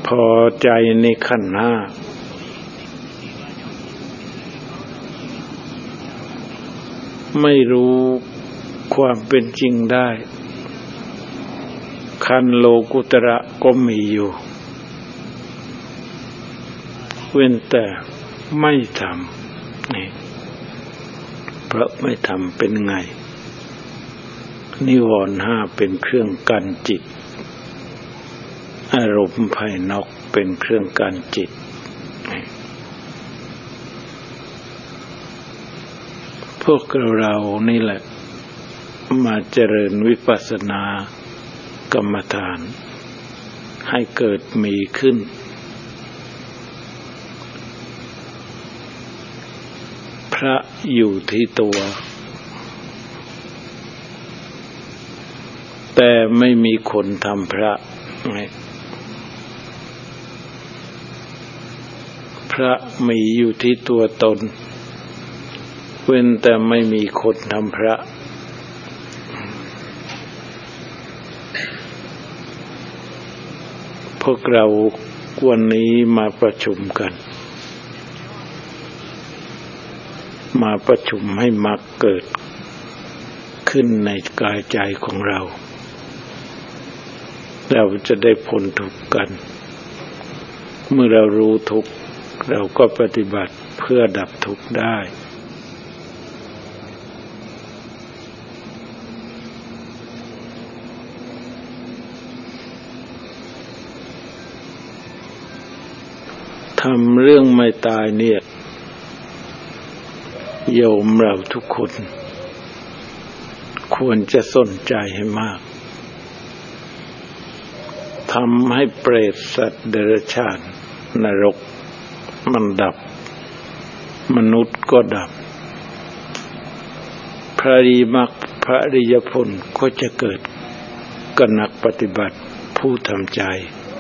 พอใจในขันธ์ห้าไม่รู้ความเป็นจริงได้ขันธ์โลกุตระก็มีอยู่เว้นแต่ไม่ทำนี่เพราะไม่ทำเป็นไงนิวรณ์ห้าเป็นเครื่องกันจิตอารมณ์ภายนอกเป็นเครื่องกันจิตพวกเรานี่แหละมาเจริญวิปัสสนากรรมฐานให้เกิดมีขึ้นพระอยู่ที่ตัวแต่ไม่มีคนทำพระพระมีอยู่ที่ตัวตนเว้นแต่ไม่มีคนทำพระพวกเราวันนี้มาประชุมกันมาประชุมให้มรรคเกิดขึ้นในกายใจของเราเราจะได้พ้นทุกข์กันเมื่อเรารู้ทุกข์เราก็ปฏิบัติเพื่อดับทุกข์ได้ทำเรื่องไม่ตายเนี่ยโยมเราทุกคนควรจะสนใจให้มากทำให้เปรตสัตว์เดรัจฉานนรกมันดับมนุษย์ก็ดับพระอริยมรรคพระอริยผลก็จะเกิดกับนักปฏิบัติผู้ทำใจ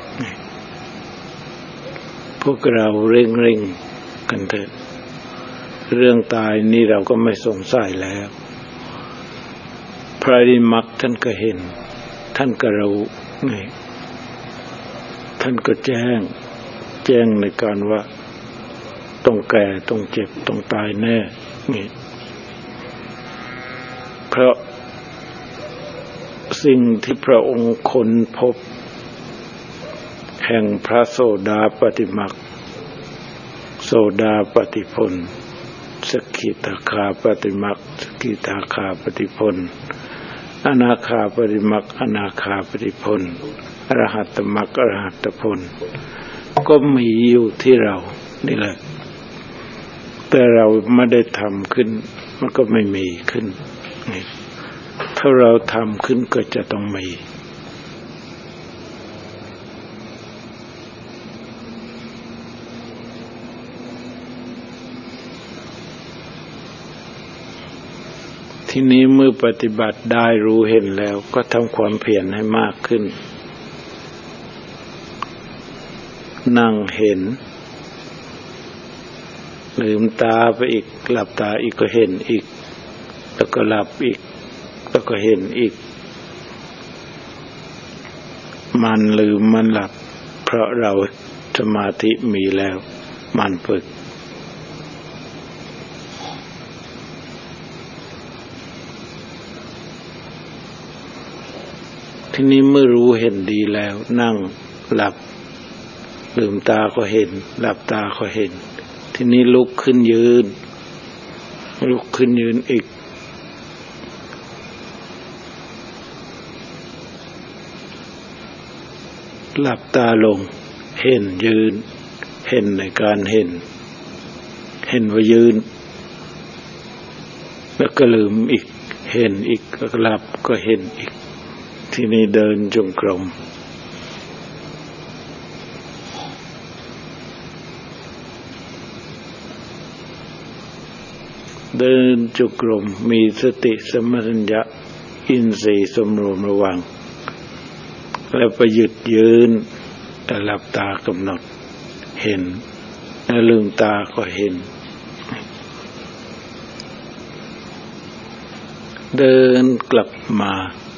พวกเราเร่งกันเถิดเรื่องตายนี่เราก็ไม่สงสัยแล้วพระอริยมรรคท่านก็เห็นท่านก็รู้นี่ท่านก็แจ้งในการว่าต้องแก่ต้องเจ็บต้องตายแน่นี่เพราะสิ่งที่พระองค์ค้นพบแห่งพระโสดาปัตติมรรคโสดาปัตติผลสกิทาคาปัตติมรรคสกิทาคาปัตติผลอนาคาปัตติมรรคอนาคาปัตติผลอรหัตตมรรคอรหัตตผลก็มีอยู่ที่เรานี่แหละแต่เราไม่ได้ทำขึ้นมันก็ไม่มีขึ้นถ้าเราทำขึ้นก็จะต้องมีทีนี้เมื่อปฏิบัติได้รู้เห็นแล้วก็ทำความเพียรให้มากขึ้นนั่งเห็นลืมตาไปอีกหลับตาอีกก็เห็นอีกแล้วก็หลับอีกแล้วก็เห็นอีกมันลืมมันหลับเพราะเราสมาธิมีแล้วมันฝึกทีนี้เมื่อรู้เห็นดีแล้วนั่งหลับลืมตาก็เห็นหลับตาก็เห็นทีนี้ลุกขึ้นยืนอีกหลับตาลงเห็นยืนเห็นในการเห็นว่ายืนแล้วก็ลืมอีกเห็นอีกแล้วก็หลับก็เห็นอีกทีนี้เดินจงกรมเดินจงกรมมีสติสัมปชัญญะอินทรีย์สำรวมระวังแล้วไปหยุดยืนแต่หลับตากำหนดเห็นแล้วลืมตาก็เห็นเดินกลับมา